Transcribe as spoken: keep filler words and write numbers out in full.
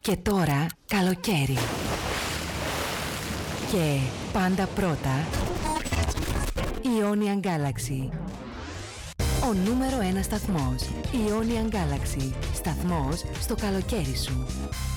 Και τώρα καλοκαίρι. Και πάντα πρώτα Ionian Galaxy. Ο νούμερο ένα σταθμός. Ionian Galaxy. Σταθμός στο καλοκαίρι σου.